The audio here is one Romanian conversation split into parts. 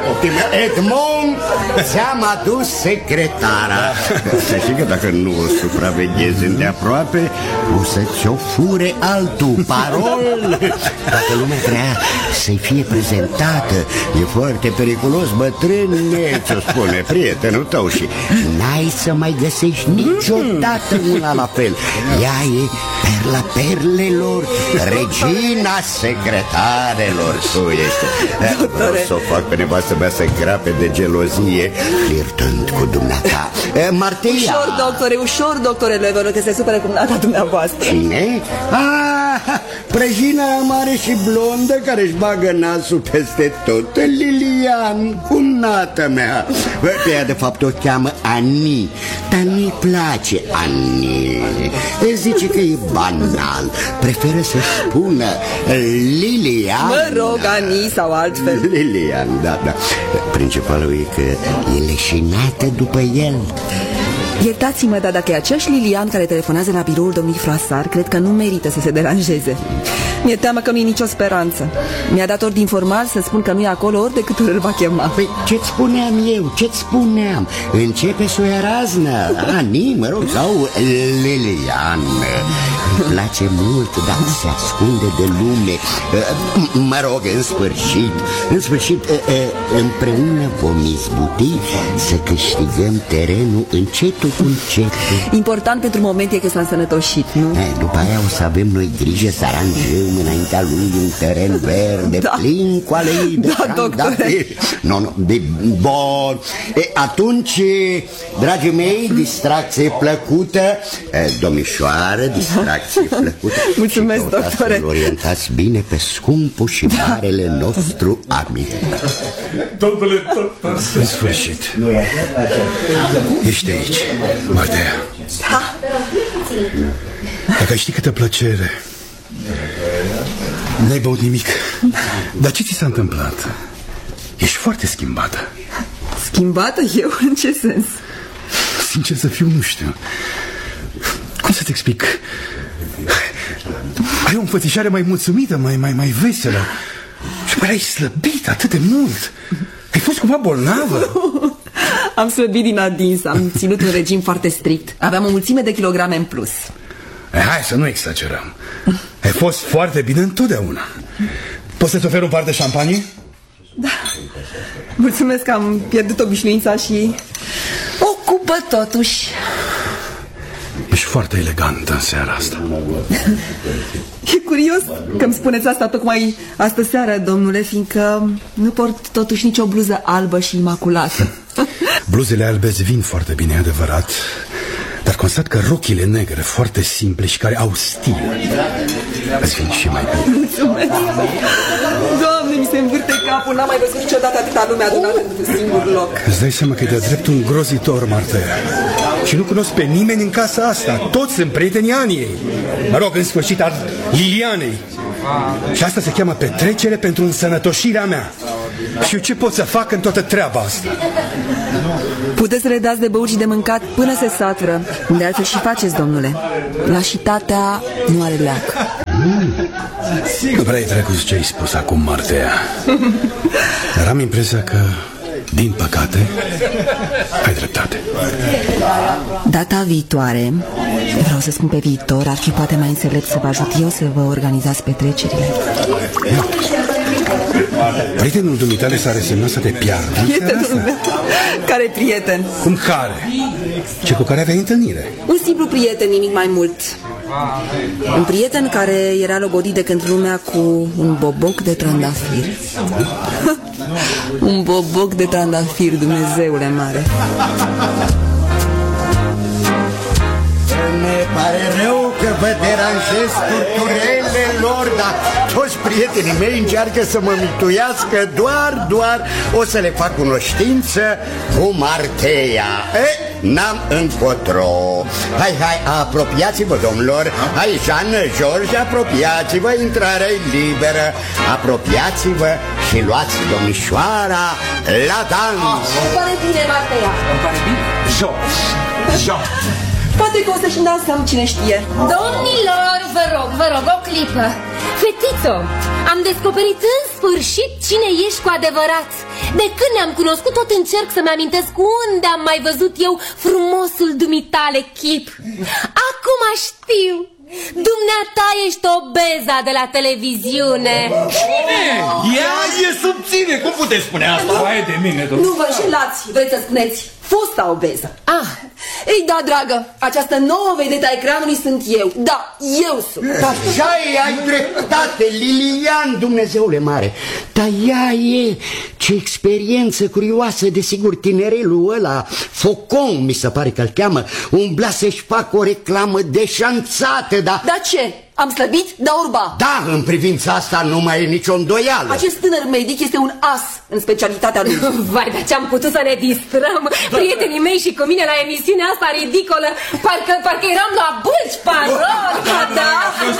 poftim. Edmond, ți-am adus secretara. Să știi că dacă nu o supraveghezi îndeaproape, o să ți-o fure altul. Parol. Dacă lumea vrea să-i fie prezentată, e foarte periculos, bătrâne, ți-o spune prietenul tău. Și n-ai să mai găsești niciodată una la fel. Ea e perla perlelor, regina secretarelor. Tu ești. Vreau să o fac pe nevastă mea să grape de gelozie, flirtând cu dumneata. Martia. Ușor, doctore Levelu, că se supere cu nata dumneavoastră. Cine? Prăjina mare și blondă care își bagă nasul peste tot. Lilian, cumnata mea. Ea de fapt o cheamă Ani, dar nu-i place Ani. Zice că e banal, preferă să spună Lilian. Mă rog, Ani sau altfel. Lilian, da. Principalul e că e leșinată după el. Iertați-mă, dar dacă e aceeași Lilian care telefonează la biroul domnului Froasar, cred că nu merită să se deranjeze. Mi-e teamă că nu e nicio speranță. Mi-a dat ordin formal să spun că nu e acolo ori de câte ori îl va chema. Păi ce-ți spuneam eu? Ce-ți spuneam? Începe să o ia raznă. Ani, mă rog, sau Lilian. Îmi place mult, dar se ascunde de lume. Mă rog, în sfârșit, împreună vom izbuti să câștigăm terenul încetul cu încetul. Important pentru moment e că s-a însănătoșit, nu? După aia o să avem noi grijă să aranjăm înaintea lui un teren verde, plin cu alei de trandafiri. Nu, bun. Atunci, dragii mei, distracție plăcută. Domnișoară, distracție plăcută. Mulțumesc, doctore. Orientați bine pe scumpul și marele nostru amic. Domnule doctor, în sfârșit. Ești aici, Martea. Da. Dacă știi câtă plăcere. N-ai băut nimic. Dar ce ți s-a întâmplat? Ești foarte schimbată. Schimbată eu? În ce sens? Sincer să fiu, nu știu. Cum să-ți explic? Ai o înfățișare mai mulțumită, mai veselă. Și păi ai slăbit atât de mult. Ai fost cumva bolnavă. Am slăbit din adins. Am ținut un regim foarte strict. Aveam o mulțime de kilograme în plus. Hai să nu exagerăm. Ai fost foarte bine întotdeauna. Poți să-ți ofer un par de șampanie? Da. Mulțumesc că am pierdut obișnuința și ocupă totuși. Ești foarte elegantă în seara asta. E curios că îmi spuneți asta tocmai astă seară, domnule, fiindcă nu port totuși nicio bluză albă și imaculată. Bluzele albe îți vin foarte bine, adevărat. Dar constat că rochile negre, foarte simple și care au stil, îți vin și mai bine. Mulțumesc. Doamne, mi se învârte capul. N-am mai văzut niciodată atâta lume adunată într-un singur loc. Îți dai seama că e de-a dreptul îngrozitor, Martea. Și nu cunosc pe nimeni în casa asta. Toți sunt prietenii Aniei. Mă rog, în sfârșit, al Lilianei. Și asta se cheamă petrecere pentru însănătoșirea mea. Și eu ce pot să fac în toată treaba asta? Puteți să le dați de băut și de mâncat până se satură. De altfel și faceți, domnule. Lașitatea nu are leac. Nu prea ai trecut ce ai spus acum, Martea. Dar am impresia că, din păcate, ai dreptate. Data viitoare, vreau să spun pe viitor, ar fi poate mai înțelept să vă ajut eu să vă organizați petrecerile. Prietenul dumitale s-a resemnat să te piardă. Prietenul meu? Care prieten? Cum care? Ce cu care aveai întâlnire? Un simplu prieten, nimic mai mult. Un prieten care era logodit de când lumea cu un boboc de trandafir. Un boboc de trandafir, Dumnezeule mare. Ne pare rău că vă deranjez turturele lor, dar toți prietenii mei încearcă să mă mituiască. Doar o să le fac cunoștință cu Martea. N-am încotro. Hai, apropiați-vă, domnilor. Hai, Jean, George, apropiați-vă, intrarea e liberă. Apropiați-vă și luați domnișoara la dans. Îmi pare bine, Martea. Îmi pare bine. Jean. Poate că o să și dansăm, cine știe. Domnilor, vă rog, o clipă. Fetițo, am descoperit în sfârșit cine ești cu adevărat. De când ne-am cunoscut, tot încerc să-mi amintesc unde am mai văzut eu frumosul dumitale chip. Acum știu. Dumneata ești obeza de la televiziune. Cine? Ea e subțire, cum puteți spune asta? Hai de mine, domnule. Nu vă înșelați, vreți să spuneți fosta obeză. Ei da, dragă, această nouă vedetă a ecranului sunt eu. Da, eu sunt. Așa e, ai dreptate, Lilian, Dumnezeule mare. Dar ea e, ce experiență curioasă. Desigur, tinerelul ăla, Focon, mi se pare că îl cheamă, umbla să-și facă o reclamă deșanțată, dar... Da ce? Am slăbit, da urba. Da, în privința asta nu mai e nicio îndoială. Acest tânăr medic este un as în specialitatea lui. Vai, dar ce-am putut să ne distrăm prietenii mei și cu mine la emisiunea asta ridicolă. Parcă eram la bâlci, parodica, da?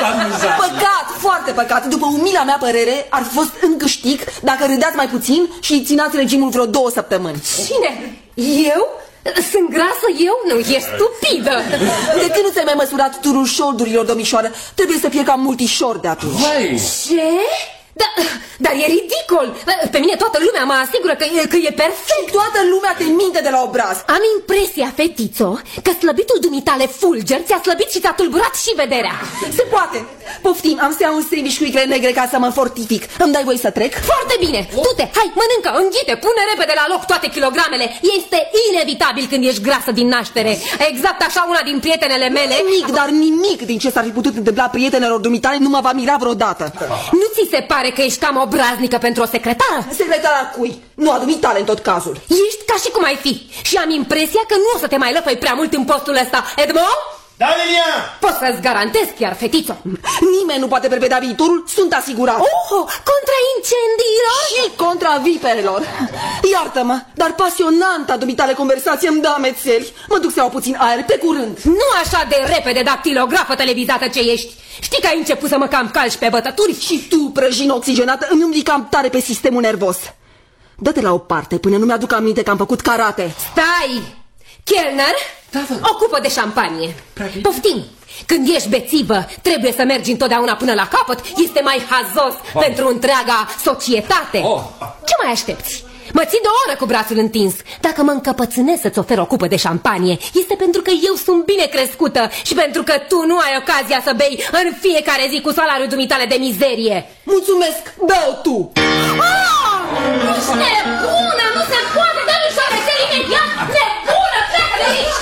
Păcat, foarte păcat. După umila mea părere, ar fi fost în câștig dacă râdeați mai puțin și ținați regimul vreo 2 săptămâni. Cine? Eu? Sunt grasă eu? Nu, e stupidă. De când nu ți-ai mai măsurat turul șoldurilor, domnișoară? Trebuie să fie cam multișor de atunci. Ce? Dar e ridicol. Pe mine toată lumea mă asigură că e perfect. Toată lumea te minte de la obraz. Am impresia, fetițo, că slăbitul dumitale fulger ți-a slăbit și ți-a tulburat și vederea. Se poate. Poftim, am să iau un sandwich cu icre negre ca să mă fortific. Îmi dai voie să trec? Foarte bine. Du-te, hai, mănâncă, înghite, pune repede la loc toate kilogramele. Este inevitabil când ești grasă din naștere. Exact așa una din prietenele mele. Nimic, dar nimic din ce s-ar fi putut întâmpla prietenelor dumitale nu mă va mira vreodată. Nu ți se pare că ești cam obraznică pentru o secretară? Secretara cui? Nu a dumitale în tot cazul. Ești ca și cum ai fi. Și am impresia că nu o să te mai lăpăi prea mult în postul ăsta, Edmond? Da, Lilian! Pot să-ți garantez chiar, fetițo. Nimeni nu poate prevedea viitorul, sunt asigurat. Contra incendiilor? Și contra viperelor. Iartă-mă, dar pasionanta dumitale conversație îmi dă amețeli. Mă duc să iau puțin aer, pe curând. Nu așa de repede, dactilografă televizată ce ești. Știi că ai început să mă cam calci pe bătături? Și tu, prăjină oxigenată, îmi umbli cam tare pe sistemul nervos. Dă-te la o parte până nu mi-aduc aminte că am făcut karate. Stai! Chelner, ocupă de șampanie. Poftim! Când ești bețivă, trebuie să mergi întotdeauna până la capăt. Este mai hazos pentru întreaga societate. Ce mai aștepți? Mă ții de o oră cu brațul întins. Dacă mă încăpățânez să-ți ofer o cupă de șampanie, este pentru că eu sunt bine crescută și pentru că tu nu ai ocazia să bei în fiecare zi cu salariul dumitale de mizerie. Mulțumesc, bea-o tu. Ești nebună, nu se poate, dă-mi și-o rețel imediat. Nebună, pleacă de aici.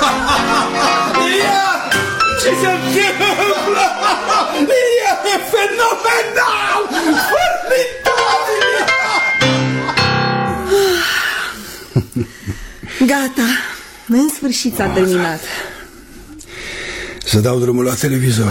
Lilia! Ce se întâmplă? Lilia e fenomenal! Formidabil! Gata, în sfârșit s-a terminat. Să dau drumul la televizor.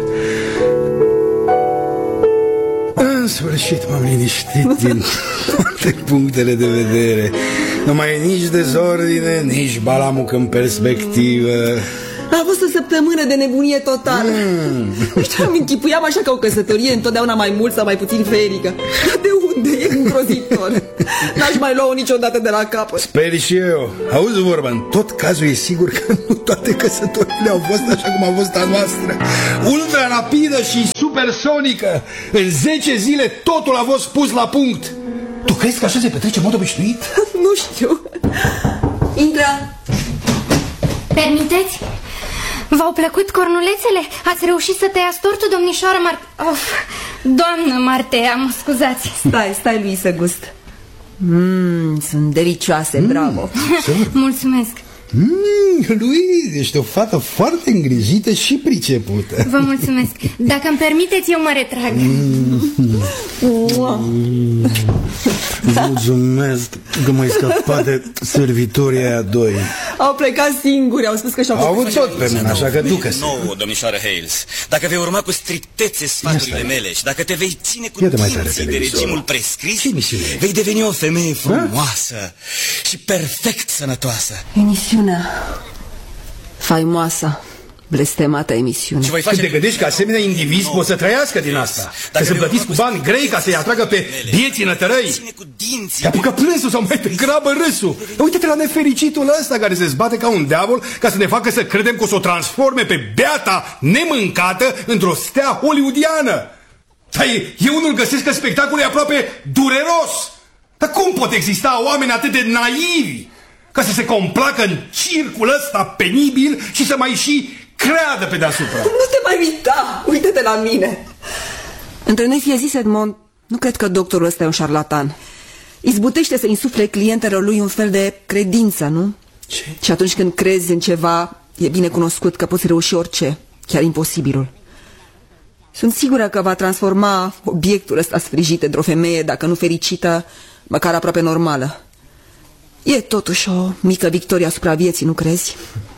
În sfârșit m-am liniștit din toate punctele de vedere. Nu mai e nici dezordine, nici balamuc în perspectivă. A fost o săptămână de nebunie totală. Nu știu, îmi închipuiam așa că o căsătorie întotdeauna mai mult sau mai puțin ferică. De unde? E îngrozitor. N-aș mai lua-o niciodată de la capăt. Sper și eu. Auzi vorba, în tot cazul e sigur că nu toate căsătorile au fost așa cum a fost a noastră. Ultra rapidă și supersonică. În 10 zile totul a fost pus la punct. Tu crezi că așa se petrece în mod obișnuit? Nu știu. Intră. Permiteți? V-au plăcut cornulețele? Ați reușit să tăiați tortul, domnișoară Doamnă Martea, mă scuzați. Stai, lui, să gust. Sunt delicioase, bravo. Mulțumesc. Lui, ești o fată foarte îngrijită și pricepută. Vă mulțumesc. Dacă îmi permiteți, eu mă retrag. Mulțumesc că m-ai scăpat de servitorii aia doi. Au plecat singuri, au spus că și-au avut tot pe mine, așa că ducă-se. Nu, domnișoară Hales, dacă vei urma cu strictețe sfaturile mele și dacă te vei ține cu dinții de regimul prescris, vei deveni o femeie frumoasă și perfect sănătoasă. Emisiunea faimoasă, Blestemată emisiune. Și voi face... Când te gândești că asemenea indivizi pot să trăiască din asta, că să plătiți cu bani grei ca să-i atragă pe bieții nătărăi. Te apucă plânsul sau mai degrabă râsul. Uite-te la nefericitul ăsta care se zbate ca un diavol ca să ne facă să credem că o să o transforme pe beata nemâncată într-o stea hollywoodiană. Dar eu nu-l găsesc că spectacolul e aproape dureros. Dar cum pot exista oameni atât de naivi ca să se complacă în circul ăsta penibil și să mai și creadă pe deasupra? Nu te mai uita, uite-te la mine. Între noi fie zis, Edmond, nu cred că doctorul ăsta e un șarlatan. Izbutește să insufle clientelor lui un fel de credință, nu? Ce? Și atunci când crezi în ceva, e bine cunoscut că poți reuși orice, chiar imposibilul. Sunt sigură că va transforma obiectul ăsta sfrijit într-o femeie, dacă nu fericită, măcar aproape normală. E totuși o mică victorie asupra vieții, nu crezi?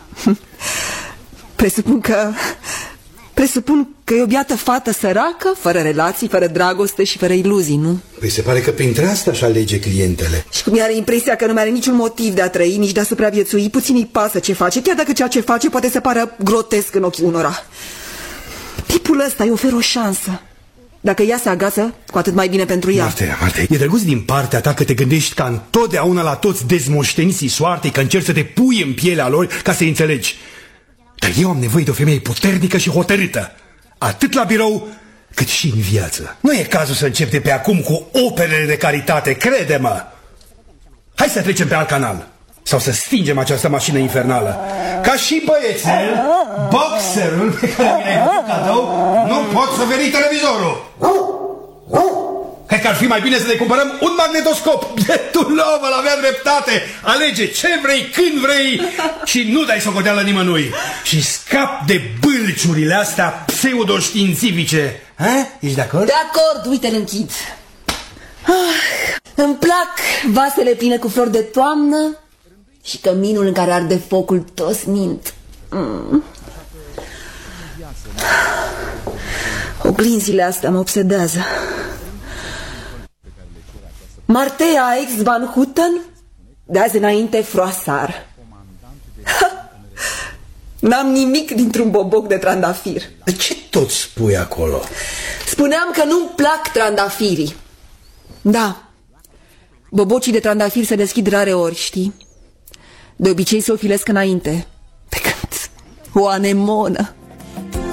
Presupun că e o biată fată săracă, fără relații, fără dragoste și fără iluzii, nu? Păi se pare că printre asta își alege clientele. Și cum are impresia că nu mai are niciun motiv de a trăi, nici de a supraviețui, puțin îi pasă ce face, chiar dacă ceea ce face poate să pară grotesc în ochii unora. Tipul ăsta îi oferă o șansă. Dacă ea se agață, cu atât mai bine pentru ea. Marte, e drăguț din partea ta că te gândești ca întotdeauna la toți dezmoșteniții soartei, că încerci să te pui în pielea lor ca să-i înțelegi. Dar eu am nevoie de o femeie puternică și hotărâtă, atât la birou, cât și în viață. Nu e cazul să încep de pe acum cu operele de caritate, crede-mă. Hai să trecem pe alt canal. Sau să stingem această mașină infernală. Ca și băiețel, boxerul pe care mi l-ai făcut cadou, nu pot să veni televizorul. Cred că ar fi mai bine să ne cumpărăm un magnetoscop. Tu, lovă, avea dreptate. Alege ce vrei, când vrei și nu dai socoteală nimănui. Și scap de bâlciurile astea pseudoștiințifice. Ești de acord? De acord, uite-l închid. Îmi plac vasele pline cu flori de toamnă și căminul în care arde focul tosnind. Oglinzile astea mă obsedează. Martea ex Van Houten, de azi înainte Froissart. N-am nimic dintr-un boboc de trandafir. De ce tot spui acolo? Spuneam că nu-mi plac trandafirii. Da, bobocii de trandafir se deschid rare ori, știi? De obicei se o filesc înainte, pe când o anemonă